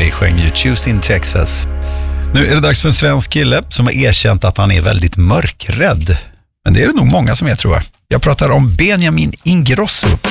Day sjöng ju Choose in Texas. Nu är det dags för en svensk kille som har erkänt att han är väldigt mörkrädd. Men det är det nog många som är, tror jag. Jag pratar om Benjamin Ingrosso.